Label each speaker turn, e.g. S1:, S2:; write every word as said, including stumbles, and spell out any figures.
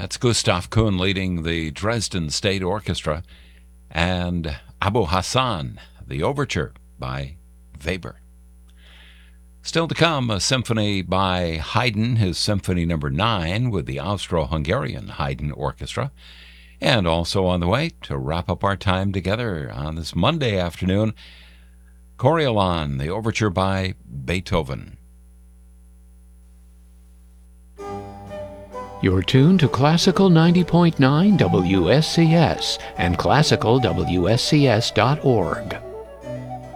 S1: That's Gustav Kuhn leading the Dresden State Orchestra, and Abu Hassan, the Overture by Weber. Still to come, a symphony by Haydn, his Symphony Number nine with the Austro-Hungarian Haydn Orchestra. And also on the way, to wrap up our time together on this Monday afternoon, Coriolan, the Overture by Beethoven.
S2: You're tuned to Classical ninety point nine W S C S and classical W S C S dot org.